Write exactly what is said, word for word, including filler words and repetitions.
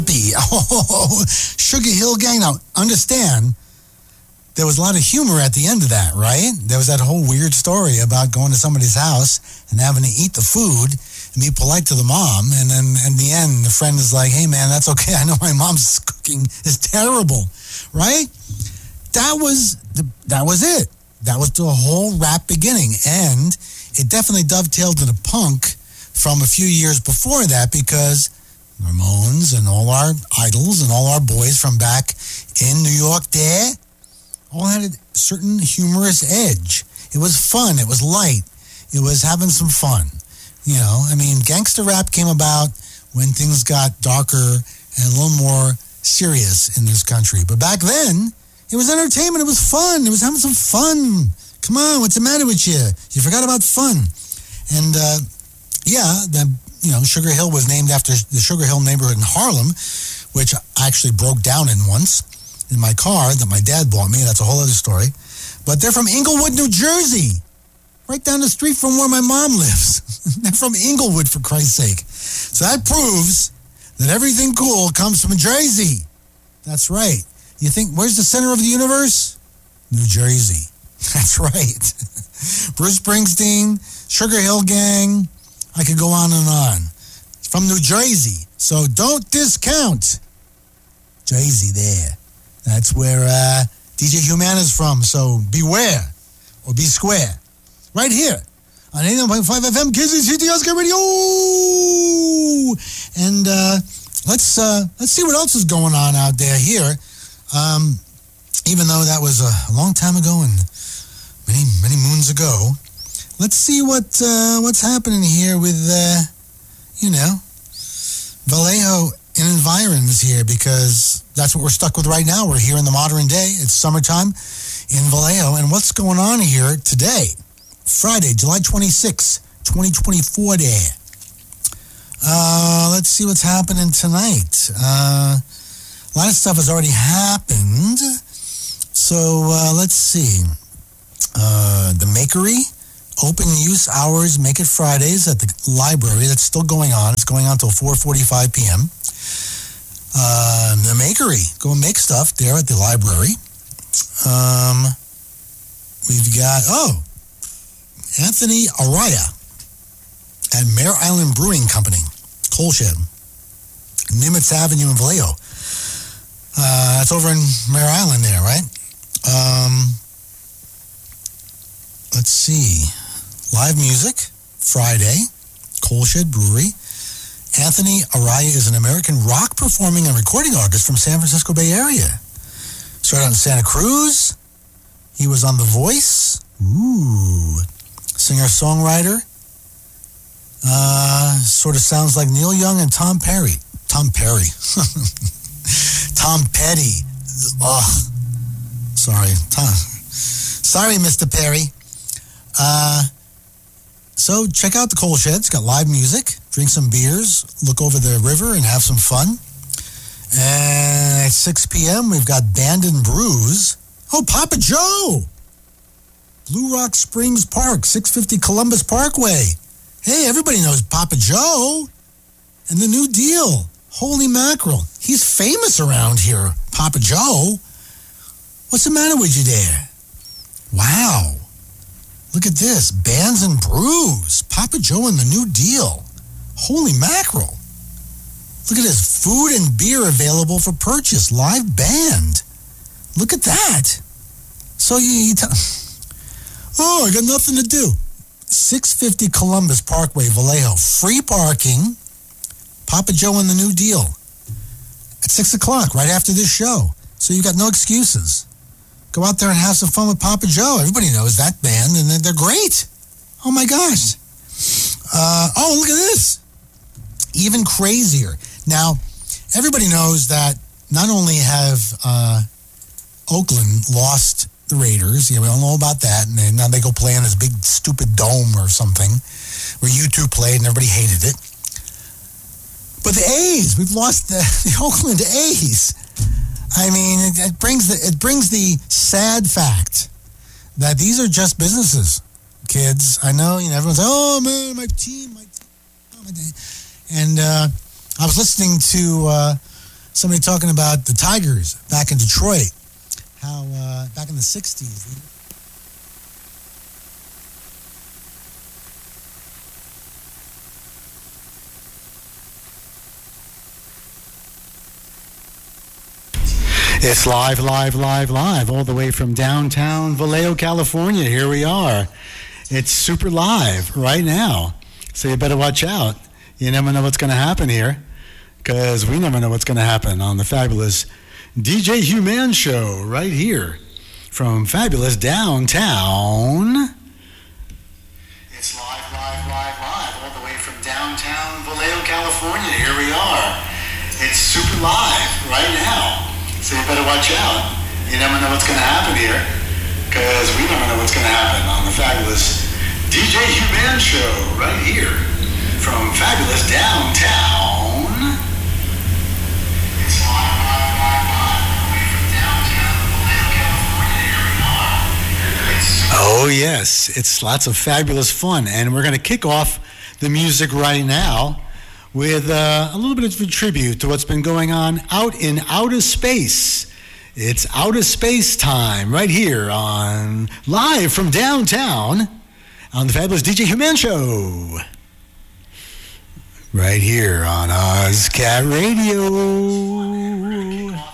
Oh, Sugar Hill Gang. Now, understand, there was a lot of humor at the end of that, right? There was that whole weird story about going to somebody's house and having to eat the food and be polite to the mom. And then in the end, the friend is like, hey, man, that's okay. I know my mom's cooking is terrible, right? That was the, that was it. That was the whole rap beginning. And it definitely dovetailed to the punk from a few years before that, because Ramones and all our idols and all our boys from back in New York there all had a certain humorous edge. It was fun. It was light. It was having some fun. You know, I mean, gangster rap came about when things got darker and a little more serious in this country. But back then, it was entertainment. It was fun. It was having some fun. Come on, what's the matter with you? You forgot about fun. And, uh, yeah, the, you know, Sugar Hill was named after the Sugar Hill neighborhood in Harlem, which I actually broke down in once in my car that my dad bought me. That's a whole other story. But they're from Inglewood, New Jersey, right down the street from where my mom lives. They're from Inglewood, for Christ's sake. So that proves that everything cool comes from Jersey. That's right. You think, where's the center of the universe? New Jersey. That's right. Bruce Springsteen, Sugar Hill Gang. I could go on and on. From New Jersey. So don't discount Jersey there. That's where uh, D J Humana's from. So beware or be square. Right here on eighty-nine point five F M, K Z C T Oscar Radio. And uh, let's uh, let's see what else is going on out there here. Um, even though that was a long time ago and many many moons ago, let's see what uh, what's happening here with uh, you know Vallejo and environs here, because that's what we're stuck with right now. We're here in the modern day. It's summertime in Vallejo, and what's going on here today? Friday, July twenty-sixth, twenty twenty-four there. Uh, let's see what's happening tonight. Uh, a lot of stuff has already happened. So uh, let's see. Uh, the Makery, open use hours, make it Fridays at the library. That's still going on. It's going on until four forty-five p.m. Uh, the Makery, go and make stuff there at the library. Um, we've got, oh, Anthony Araya at Mare Island Brewing Company, Coal Shed, Nimitz Avenue in Vallejo. Uh, that's over in Mare Island there, right? Um, let's see. Live music, Friday, Coal Shed Brewery. Anthony Araya is an American rock performing and recording artist from San Francisco Bay Area. Started out in Santa Cruz. He was on The Voice. Ooh. Singer-songwriter. Uh, sort of sounds like Neil Young and Tom Perry. Tom Perry. Tom Petty. Ugh. Sorry. Tom. Sorry, Mister Perry. Uh, so check out the Coal Shed. It's got live music. Drink some beers. Look over the river and have some fun. And at six p.m., we've got Band and Brews. Oh, Papa Joe! Blue Rock Springs Park, six fifty Columbus Parkway. Hey, everybody knows Papa Joe and the New Deal. Holy mackerel. He's famous around here, Papa Joe. What's the matter with you there? Wow. Look at this. Bands and Brews. Papa Joe and the New Deal. Holy mackerel. Look at this. Food and beer available for purchase. Live band. Look at that. So you... you t- oh, I got nothing to do. six fifty Columbus Parkway, Vallejo. Free parking. Papa Joe and the New Deal. At six o'clock, right after this show. So you got no excuses. Go out there and have some fun with Papa Joe. Everybody knows that band, and they're great. Oh, my gosh. Uh, oh, look at this. Even crazier. Now, everybody knows that not only have uh, Oakland lost the Raiders, you know, we all know about that, and then now they go play in this big stupid dome or something where U two played and everybody hated it. But the A's, we've lost the, the Oakland A's. I mean, it, it brings the it brings the sad fact that these are just businesses, kids. I know, you know, everyone's like, oh man, my team, my team, oh, my team. And uh, I was listening to uh, somebody talking about the Tigers back in Detroit, how uh, back in the sixties. It's live, live, live, live, all the way from downtown Vallejo, California. Here we are. It's super live right now, so you better watch out. You never know what's going to happen here, because we never know what's going to happen on the fabulous D J Human Show right here from fabulous downtown. It's live, live, live, live, all the way from downtown Vallejo, California. Here we are. It's super live right now. So you better watch out. You never know what's going to happen here, because we never know what's going to happen on the fabulous D J Human Show right here from fabulous downtown. It's live, live, live, live, away from downtown Vallejo, California. Here we are. It's oh yes, it's lots of fabulous fun, and we're going to kick off the music right now with uh, a little bit of a tribute to what's been going on out in outer space. It's outer space time right here on live from downtown on the fabulous D J Human Show. Right here on OzCat Radio.